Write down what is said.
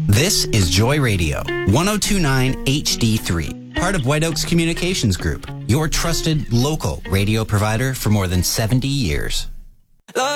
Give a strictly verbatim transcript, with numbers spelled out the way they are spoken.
This is Joy Radio, one oh two point nine H D three, part of White Oaks Communications Group, your trusted local radio provider for more than seventy years.